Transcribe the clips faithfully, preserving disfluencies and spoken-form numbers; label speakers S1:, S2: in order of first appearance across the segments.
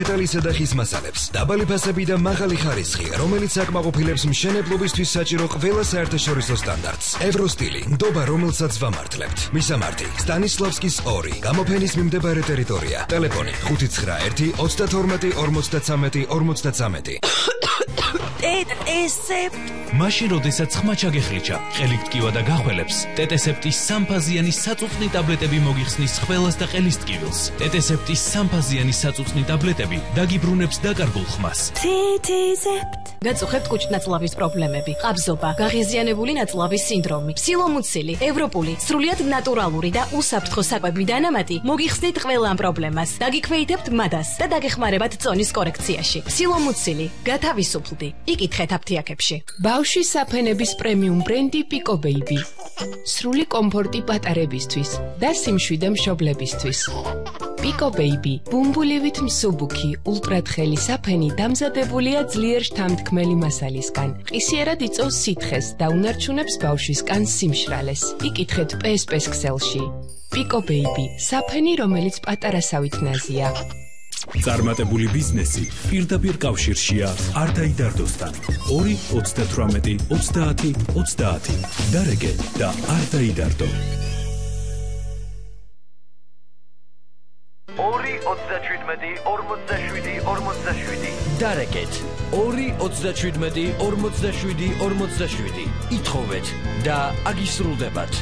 S1: მეტალისა და ხის მასალებს. დაბალი ფასები და მაღალი ხარისხი, რომელიც აკმაყოფილებს მშენებლობისთვის საჭირო ყველა საერთაშორისო სტანდარტს. ევროსტილი, ნდობა, რომელსაც ვამართლებთ. მისამართი: სტანისლავსკის ორი, გამოფენის მიმდებარე ტერიტორია. ტელეფონი: ხუთი ცხრა ერთი ოცდათორმეტი ორმოცდათრამეტი ორმოცდათრამეტი.
S2: ტეტესეპტ.
S3: მაშინ როდესაც ხმა ჩაგეხლიჩა, ყელით ტკივა და გახველებს, ტეტესეპტის სამფაზიანი საწუწნი ტაბლეტები მოგიხსნის ხველას და ყელის ტკივილს. ტეტესეპტის სამფაზიანი საწუწნი ტაბლეტები დაგიბრუნებს დაკარგულ ხმას.
S2: ტეტესეპტ.
S4: გაწუხებთ კუჭ-ნაწლავის პრობლემები, ყაბზობა, გაღიზიანებული ნაწლავის სინდრომი, სილომუცილი, ევროპული, სრულიად ნატურალური და უსაფრთხო საკვები დანამატი მოგიხსნით ყველა ამ პრობლემას. დაგიქვეითებთ მადას და დაგეხმარებათ წონის კორექციაში. სილომუცილი, გათავისუფლდი. იკითხეთ აფთიაქებში.
S5: ბავშვის საფენების პრემიუმ ბრენდი Pico Baby. სრული კომფორტი პატარებისთვის და სიმშვიდე მშობლებისთვის. Pico Baby, ბუმბულივით მსუბუქი, ულტრათხელი საფენი დამზადებულია ძლიერ შთამთქმელი მასალისგან. ყისიერად იწვევს სითხეს და უნარჩუნებს ბავშვის კანს სიმშრალეს. იკითხეთ პე ეს პე-ს ქსელში. Pico Baby, საფენი, რომელიც პატარასავით ნაზია.
S3: წარმატებული ბიზნესი პირდაპირ კავშირშია არდაი დარდოსთან. ორი ოცდათვრამეტი ოცდაათი ოცდაათი. დარეგე და არდაი დარდო.
S6: ორი ოცდაჩვიდმეტი ორმოცდაშვიდი ორმოცდაშვიდი.
S2: დარეკეთ ორი ოცდაჩვიდმეტი ორმოცდაშვიდი ორმოცდაშვიდი. ითხოვეთ და აგისრულდებათ.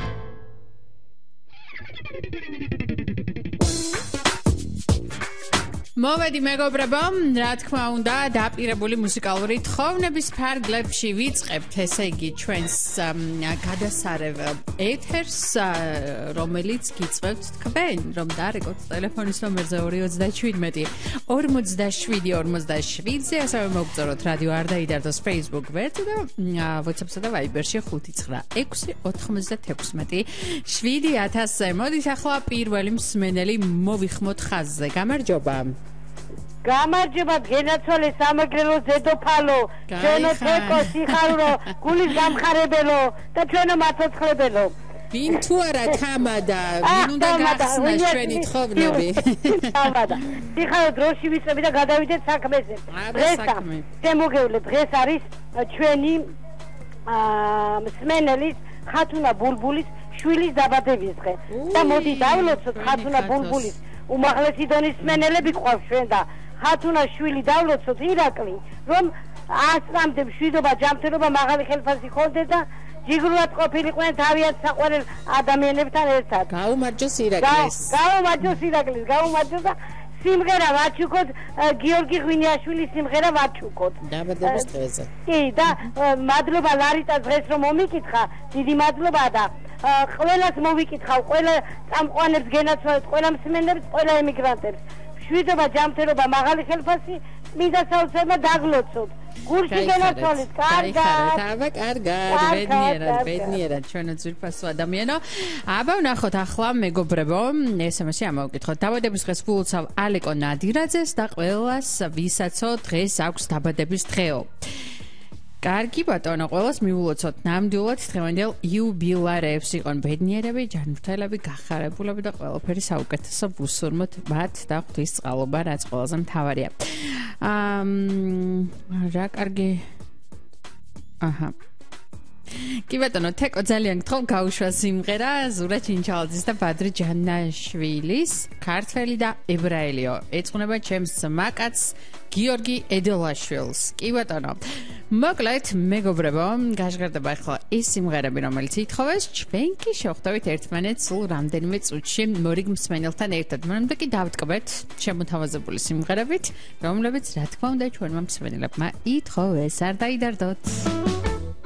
S7: მოვედი მეგობრებო, რა თქმა უნდა, დაპირებული მუსიკალური თხოვნების ფარგლებში ვიწყებთ, ესე იგი, ჩვენს გადასარევ ეთერს, რომელიც გიწევთ თქვენ, რომ დარეკოთ ტელეფონის ნომერზე ორი ოცდაჩვიდმეტი ორმოცდაშვიდი ორმოცდაშვიდზე, ასევე მოგწოროთ რადიო არდაი დარდოს Facebook ვერტი და WhatsApp-სა და Viber-ში ხუთი ცხრა ექვსი ოთხმოცდათექვსმეტი შვიდი ათასზე. მოდით ახლა პირველი მსმენელი მოვიხმოთ ხაზზე. გამარჯობა.
S8: გამარჯობა, გენაცვალე სამეგრელო ზედოფალო, ჩვენო თეკო სიხარულო, გულის გამხარებელო და ჩვენო მაცოცხლებელო.
S7: ვინ თუ არა თამადა, ვინ უნდა გახსნა ჩვენი თხოვნები?
S8: თამადა. სიხარო დროში ვიწები და გადავიდეთ საქმეზე. დღესა, შემოგევლე, დღეს არის ჩვენი მსმენელის ხათუნა ბულბულის შვილის დაბადების დღე. და მოდი დავლოცოთ ხათუნა ბულბულის უმაღლესი დონის მსმენელები ყავს ჩვენ და ხათუნა შვილი დავლოცოთ ირაკლი, რომ ასწრამდე მშვიდობა, ჯანმრთელობა, მაღალი ხელფასი ჰქონდეთ და ჯიგრურად ყოფილიყვნენ თავიანთ საყვარელ ადამიანებთან ერთად.
S7: გაუმარჯოს ირაკლის.
S8: გაუმარჯოს ირაკლის, გაუმარჯოს და სიმღერა ვაჩუქოთ, გიორგი ღვინიაშვილის სიმღერა ვაჩუქოთ.
S7: დაბადების დღეზე.
S8: კი, და მადლობა ლარიტას დღეს რომ მომიკითხა, დიდი მადლობა და ყველას მოვიკითხავ, ყველა წამყვანებს გენაცვალეთ, ყველა მსმენელებს, ყველა ემიგრანტებს. მშვიდობა, ჯანმრთელობა, მაღალი ხელფასი, წმინდა საოცრება დაგლოცოთ. გურში გენაცვალეთ, კარგად.
S7: აბა, კარგად, ბედნიერად, ბედნიერად, ჩვენო ძვირფასო ადამიანო. აბა, ვნახოთ ახლა მეგობრებო, ეს ემსი ამოვკითხოთ. დაბადების დღეს ვულოცავ ალეკო ნადირაძეს და ყველას, ვისაცო დღეს აქვს დაბადების დღეო. კარგი ბატონო, ყველას მივულოცოთ ნამდვილად დღევანდელ იუბილარებს, იყონ ბედნიერები, ჯანმრთელები, გახარებულები და ყველაფერი საუკეთესო ვუსურმოთ მათ და ღვთისწყალობა, რაც ყველაზე მთავარია. აა რა კარგი. აჰა. კი ბატონო, თეკო ძალიან გთხოვ გაუშვა სიმღერა ზურა ჩინჩალაძის და ბადრი ჯანაშვილის, ქართველი და ებრაელიო. ეწყუნება ჩემს მაკაც გიორგი ედელაშვილს. კი ბატონო. მოკლედ, მეგობრებო, გაჟღერდება ახლა ის სიმღერები, რომელიც ითხოვეს, ჩვენ კი შევხვდებით ერთმანეთს სულ რამდენიმე წუთში მორიგ მსმენელთან ერთად. მანამდე კი დავტკბეთ შემოთავაზებული სიმღერებით, რომლებიც რა თქმა უნდა ჩვენმა მსმენელებმა ითხოვეს. არ დაიდარდოთ.